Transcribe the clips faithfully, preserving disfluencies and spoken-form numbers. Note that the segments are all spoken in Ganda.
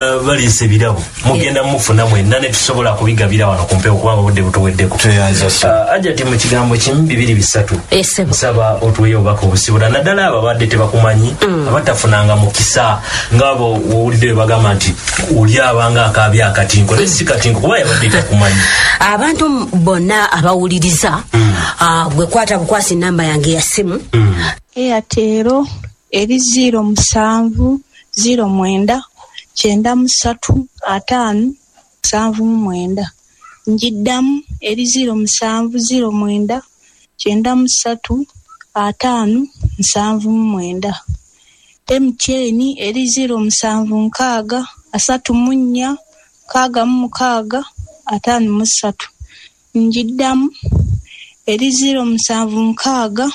balise birabo mugenda mufuna mwenna ne tusobola kubigabira wano kumpe okuba budde butuweddeko Hajati mu kigambo kimu bibiri bisatu nsaba otuweyo obaka obusibula naddala ababadde tebakumanyi abatafunanga mukisa ngabo owulidde bagamba nti oli abanga akabi akatinko ne si katinko kuba yabadde takumanyi abantu bonna abawuliriza gwe kwata bukwasi namba yange ya simu Airtel eri zero musanvu zero mwenda kyenda musatu ataano musanvu mwenda njiddamu eri zero musanvu zero mwenda kyenda musatu ataano musanvu mwenda M T N eri zero musanvu nkaaga asatu munnya kaaga mukaaga ataano musatu njiddamu eri zero musanvu nkaaga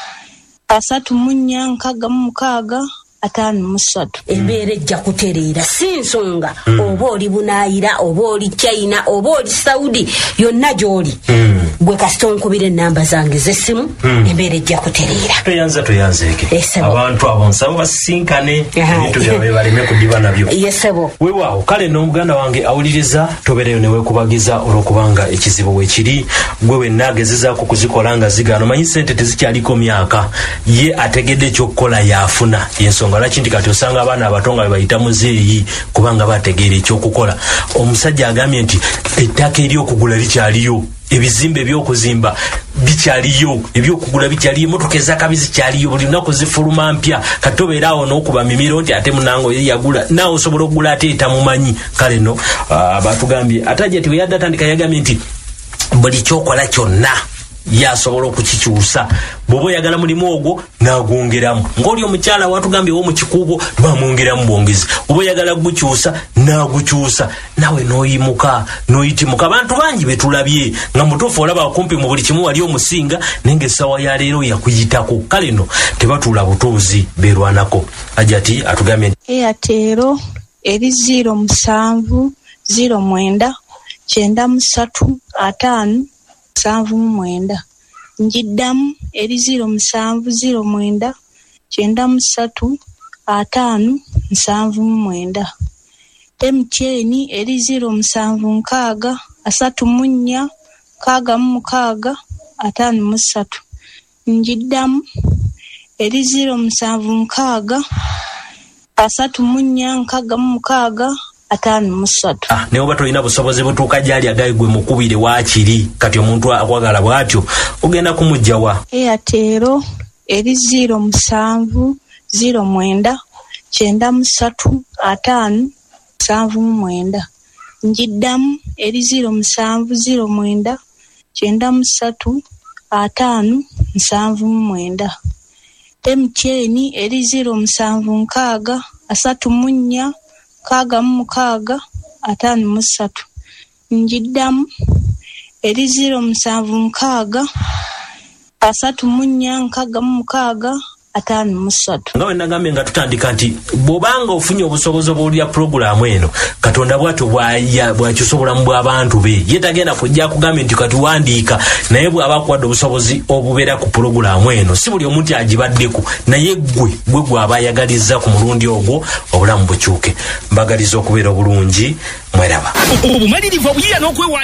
asatu munnya nkaaga mukaaga ataano musatu embeera ejja kutereera si nsonga mm. oba oli bunaayira oba oli China oba oli Saudi yonna gy'oli mm. gwe kasita onkubira ennamba zange z'essimu mm. embeera ejja kutereera toyanza toyanzeeke abantu abo nsaba basisinkane ebintu byabwe baleme kudiba nabyo yesebo weewaawo kale n'omuganda wange awuliriza tobereyo ne weekubagiza olw'okubanga ekizibu weekiri gwe wenna agezezaako kuzikola nga zigaano manyi ssente tezikyaliko myaka ye ategedde ekyokukola yaafuna yensonga laki nti kati osanga abaana abatonga bayita muzeeyi kubanga bategeera ekyokukola omusajja agambye nti ettaka eryokugula likyaliyo ebizimbe by'okuzimba bikyaliyo ebyokugula bikyaliyo emotoka ez'akabi zikyaliyo buli lunaku zifuluma mpya kati tobeera awo n'okuba mimiro nti ate munango ye yagula naawe osobola okugula ate etamumanyi kale no batugambye ate ajja ti we yadde atandika yagambye nti buli kyokola kyonna yasobola okukikyusa bw'oba oyagala mulimu ogwo n'agwongeramu ng'oli omukyala watugambye wo mu kikuubo bamwongeramu bwongezi oba oyagala gukyusa n'agukyusa nawe n'oyimuka n'oyitimuka abantu bangi betulabye nga mutuufu olaba okumpi mu buli kimu wali omusinga naye ng'essaawa ya leero yakuyitako kale no tebatuula butuuzi beerwanako Hajati atugambye Airtel eri zero musanvu zero mwenda kyenda musatu ataano musanvu mwenda njiddamu eri zero musanvu zero mwenda kyenda musatu ataano musanvu mwenda M T N eri zero musanvu nkaaga asatu munnya kaaga mukaaga ataano musatu njiddamu eri zero musanvu nkaaga asatu munnya nkaaga mukaaga ataano musatu ah ne oba tolina busobozi butuuka gyali agayi gwe mukubire waakiri kati omuntu akwagala bw'atyo ogenda kumugjawa Airtel eri zero musanvu zero mwenda kyenda musatu ataano musanvu mwenda njiddamu eri zero musanvu zero mwenda kyenda musatu ataano musanvu mwenda M T N eri zero musanvu nkaaga asatu munnya kaaga mukaaga ataano musatu njiddamu eri zero musanvu nkaaga asatu munnya nkaaga mukaaga ataano musatu nga wena ngambe nga tutandika nti bw'obanga ofunye obusobozi obulya pulogulaamu eno Katonda bw'atyo bw'akisobola mu bw'abantu be ye tagenda kujja kugambye nti kati wandiika naye bw'aba akuwadde obusobozi obubeera ku pulogulaamu eno si buli omuntu agibaddeko naye ggwe gwe gw'aba ayagaliza ku mulundi ogwo obulamu bukyuke mbagaliza okubeera obulungi mweraba.